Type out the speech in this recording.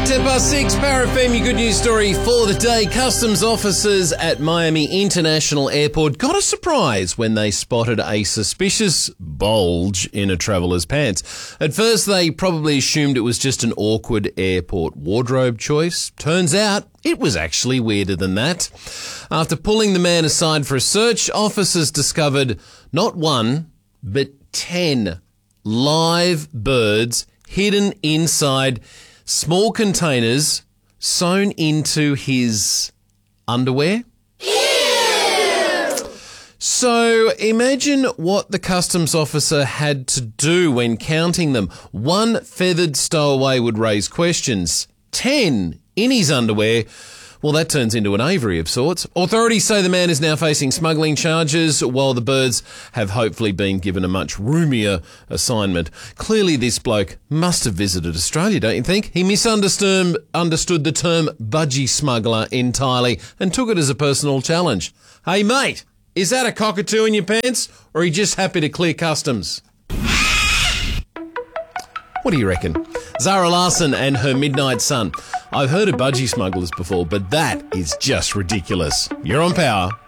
10:06, Power FM, your good news story for the day. Customs officers at Miami International Airport got a surprise when they spotted a suspicious bulge in a traveller's pants. At first, they probably assumed it was just an awkward airport wardrobe choice. Turns out, it was actually weirder than that. After pulling the man aside for a search, officers discovered not one, but 10 live birds hidden inside small containers sewn into his underwear. Ew! So imagine what the customs officer had to do when counting them. One feathered stowaway would raise questions. 10 in his underwear. Well, that turns into an aviary of sorts. Authorities say the man is now facing smuggling charges, while the birds have hopefully been given a much roomier assignment. Clearly, this bloke must have visited Australia, don't you think? He misunderstood the term budgie smuggler entirely and took it as a personal challenge. Hey, mate, is that a cockatoo in your pants, or are you just happy to clear customs? What do you reckon? Zara Larsson and her Midnight Sun. I've heard of budgie smugglers before, but that is just ridiculous. You're on Power.